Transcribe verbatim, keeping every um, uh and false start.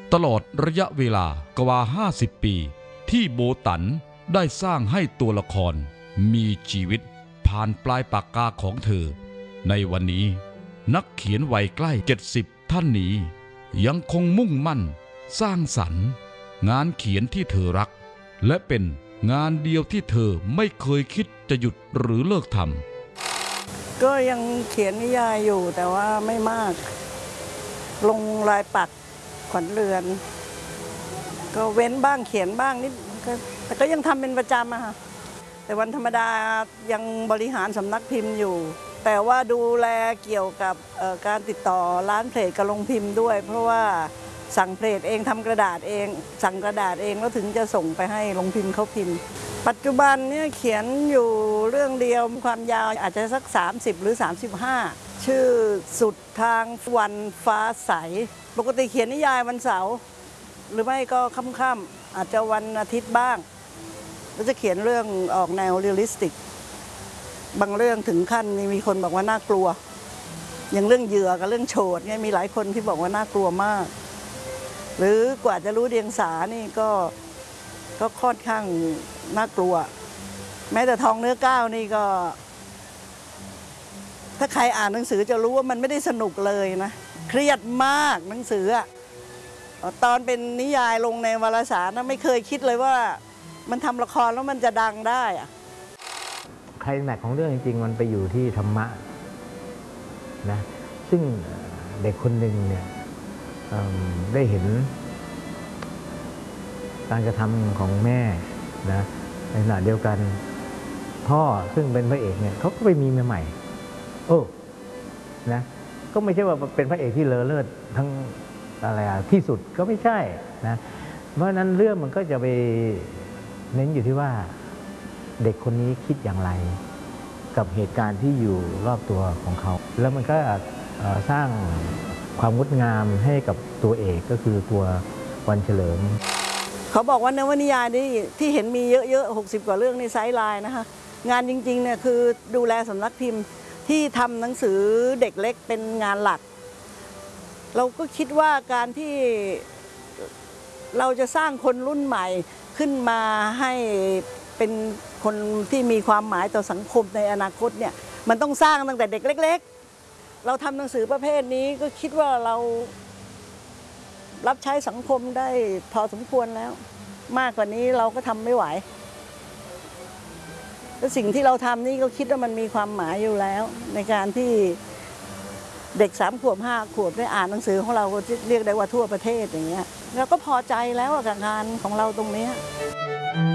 ตลอดระยะเวลากว่าห้าสิบปีที่โบตันได้สร้างให้ตัวละครมีชีวิตผ่านปลายปากกาของเธอในวันนี้นักเขียนวัยใกล้เจ็ดสิบท่านนี้ยังคงมุ่งมั่นสร้างสรรค์งานเขียนที่เธอรักและเป็นงานเดียวที่เธอไม่เคยคิดจะหยุดหรือเลิกทำก็ยังเขียนนิยายอยู่แต่ว่าไม่มากลงลายปักขวัญเรือนก็เว้นบ้างเขียนบ้างนิดแต่ก็ยังทำเป็นประจำอะค่ะแต่วันธรรมดายังบริหารสำนักพิมพ์อยู่แต่ว่าดูแลเกี่ยวกับการติดต่อร้านเพลทกับโรงพิมพ์ด้วยเพราะว่าสั่งเพลทเองทำกระดาษเองสั่งกระดาษเองแล้วถึงจะส่งไปให้โรงพิมพ์เขาพิมพ์ปัจจุบันเนี่ยเขียนอยู่เรื่องเดียวความยาวอาจจะสักสามสิบหรือสามสิบห้าชื่อสุดทางวันฟ้าใสปกติเขียนนิยายวันเสาร์หรือไม่ก็ค่ำๆอาจจะวันอาทิตย์บ้างแล้วจะเขียนเรื่องออกแนวเรียลลิสติกบางเรื่องถึงขั้นมีคนบอกว่าน่ากลัวอย่างเรื่องเหยื่อกับเรื่องโฉดเนี่ยมีหลายคนที่บอกว่าน่ากลัวมากหรือกว่าจะรู้เดียงสานี่ก็ก็ค่อนข้างน่ากลัวแม้แต่ทองเนื้อก้าวนี่ก็ถ้าใครอ่านหนังสือจะรู้ว่ามันไม่ได้สนุกเลยนะเครียดมากหนังสืออะตอนเป็นนิยายลงในวารสารนะไม่เคยคิดเลยว่ามันทำละครแล้วมันจะดังได้อะไคลแม็กซ์ของเรื่องจริงๆมันไปอยู่ที่ธรรมะนะซึ่งเด็กคนหนึ่งเนี่ยได้เห็นการกระทำของแม่นะในขณะเดียวกันพ่อซึ่งเป็นพระเอกเนี่ยเขาก็ไปมีเมียใหม่โอ้นะก็ไม่ใช่ว่าเป็นพระเอกที่เลอเลิศทั้งอะไรที่สุดก็ไม่ใช่นะเพราะนั้นเรื่องมันก็จะไปเน้นอยู่ที่ว่าเด็กคนนี้คิดอย่างไรกับเหตุการณ์ที่อยู่รอบตัวของเขาแล้วมันก็สร้างความงดงามให้กับตัวเอกก็คือตัววันเฉลิมเขาบอกว่านวนิยายนี่ที่เห็นมีเยอะๆหกสิบกว่าเรื่องในไซด์ไลน์นะคะงานจริงๆเนี่ยคือดูแลสำนักพิมพ์ที่ทำหนังสือเด็กเล็กเป็นงานหลักเราก็คิดว่าการที่เราจะสร้างคนรุ่นใหม่ขึ้นมาให้เป็นคนที่มีความหมายต่อสังคมในอนาคตเนี่ยมันต้องสร้างตั้งแต่เด็กเล็กๆเราทำหนังสือประเภทนี้ก็คิดว่าเรารับใช้สังคมได้พอสมควรแล้วมากกว่านี้เราก็ทำไม่ไหวและสิ่งที่เราทำนี่ก็คิดว่ามันมีความหมายอยู่แล้วในการที่เด็กสามขวบห้าขวบได้อ่านหนังสือของเราก็เรียกได้ว่าทั่วประเทศอย่างเงี้ยเราก็พอใจแล้วกับงานของเราตรงนี้